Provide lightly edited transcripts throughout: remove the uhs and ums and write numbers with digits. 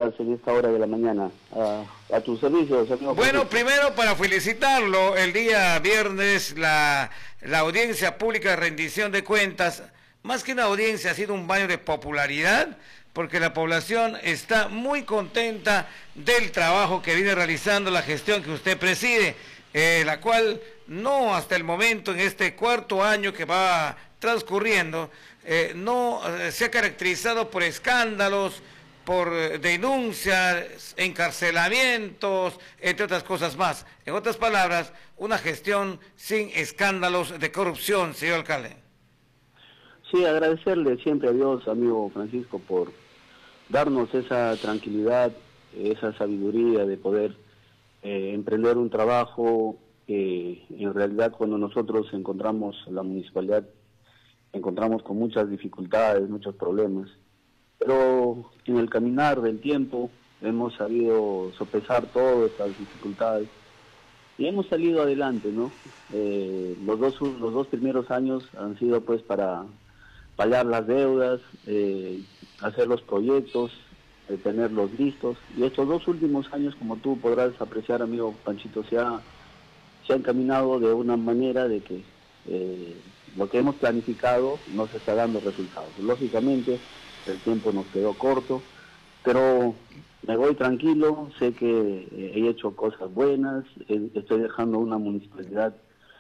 días en esta hora de la mañana. A tus servicios, amigo. Bueno, primero para felicitarlo, el día viernes la audiencia pública de rendición de cuentas, más que una audiencia, ha sido un baño de popularidad, porque la población está muy contenta del trabajo que viene realizando la gestión que usted preside, la cual no hasta el momento, en este cuarto año que va transcurriendo, no se ha caracterizado por escándalos, por denuncias, encarcelamientos, entre otras cosas más. En otras palabras, una gestión sin escándalos de corrupción, señor alcalde. Sí, agradecerle siempre a Dios, amigo Francisco, por darnos esa tranquilidad, esa sabiduría de poder emprender un trabajo que en realidad cuando nosotros encontramos la municipalidad, encontramos con muchas dificultades, muchos problemas. Pero en el caminar del tiempo hemos sabido sopesar todas estas dificultades y hemos salido adelante, ¿no? Los dos primeros años han sido pues para pagar las deudas, hacer los proyectos, tenerlos listos. Y estos 2 últimos años, como tú podrás apreciar, amigo Panchito, se ha encaminado de una manera de que lo que hemos planificado nos está dando resultados. Lógicamente, el tiempo nos quedó corto, pero me voy tranquilo, sé que he hecho cosas buenas, estoy dejando una municipalidad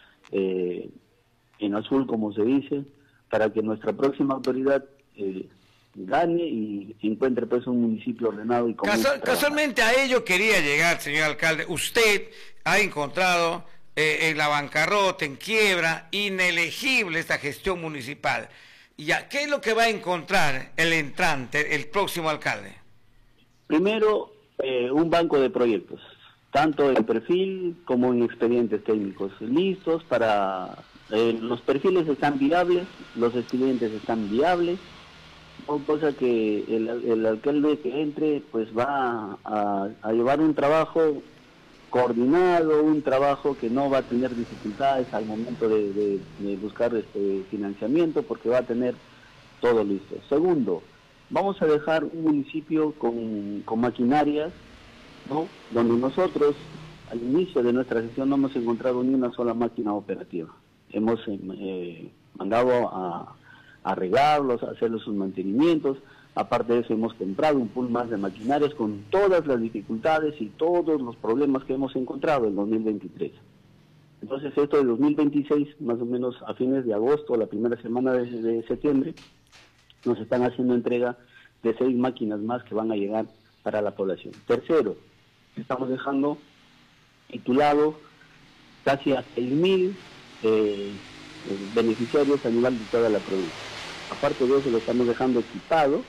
en azul, como se dice, para que nuestra próxima autoridad gane y encuentre pues un municipio ordenado y Casualmente a ello quería llegar, señor alcalde. Usted ha encontrado en la bancarrota, en quiebra, inelegible esta gestión municipal. Ya, ¿qué es lo que va a encontrar el entrante, el próximo alcalde? Primero, un banco de proyectos, tanto en perfil como en expedientes técnicos, listos para... los perfiles están viables, los expedientes están viables, cosa que el alcalde que entre pues va a llevar un trabajo coordinado, un trabajo que no va a tener dificultades al momento de buscar financiamiento, porque va a tener todo listo. Segundo, vamos a dejar un municipio con maquinarias, ¿no? Donde nosotros al inicio de nuestra gestión no hemos encontrado ni una sola máquina operativa. Hemos mandado a arreglarlos, a hacerles sus mantenimientos. Aparte de eso, hemos comprado un pool más de maquinarias con todas las dificultades y todos los problemas que hemos encontrado en 2023. Entonces, esto de 2026, más o menos a fines de agosto, la primera semana de septiembre, nos están haciendo entrega de 6 máquinas más que van a llegar para la población. Tercero, estamos dejando titulados casi a 6.000 beneficiarios a nivel de toda la provincia. Aparte de eso, lo estamos dejando equipado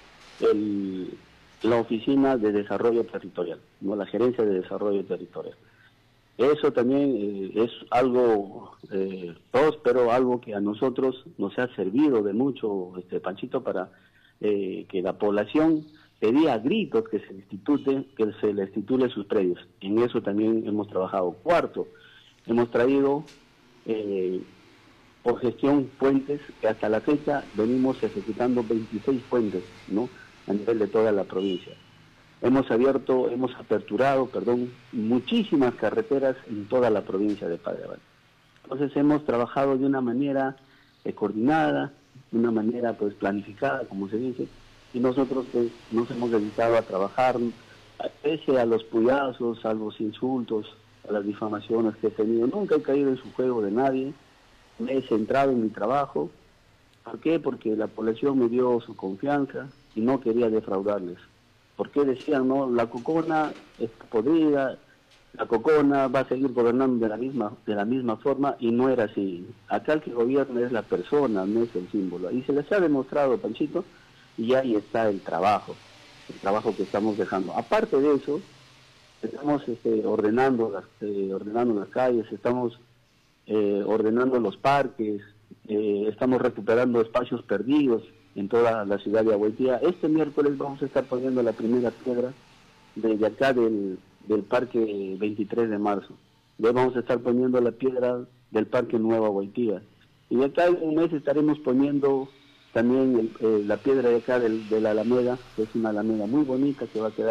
la oficina de desarrollo territorial, no, la gerencia de desarrollo territorial. Eso también es algo próspero, algo que a nosotros nos ha servido de mucho, Panchito, para que la población pedía a gritos que se les titule sus predios. En eso también hemos trabajado. Cuarto, hemos traído por gestión puentes, que hasta la fecha venimos ejecutando 26 puentes, ¿no?, a nivel de toda la provincia. Hemos aperturado, muchísimas carreteras en toda la provincia de Padre Abad. Entonces hemos trabajado de una manera coordinada, de una manera pues planificada, como se dice, y nosotros pues nos hemos dedicado a trabajar, pese a los puyazos, a los insultos, a las difamaciones que he tenido. Nunca he caído en su juego de nadie, me he centrado en mi trabajo. ¿Por qué? Porque la población me dio su confianza y no quería defraudarles. Porque decían, no, la Cocona está podrida, la Cocona va a seguir gobernando de la misma forma, y no era así. Acá el que gobierna es la persona, no es el símbolo. Y se les ha demostrado, Panchito, y ahí está el trabajo que estamos dejando. Aparte de eso, estamos ordenando las calles, estamos ordenando los parques, estamos recuperando espacios perdidos en toda la ciudad de Agüetía. Este miércoles vamos a estar poniendo la primera piedra desde acá del Parque 23 de marzo. Ya vamos a estar poniendo la piedra del Parque Nueva Agüetía. Y de acá en un mes estaremos poniendo también la piedra de acá de la Alameda, que es una alameda muy bonita que va a quedar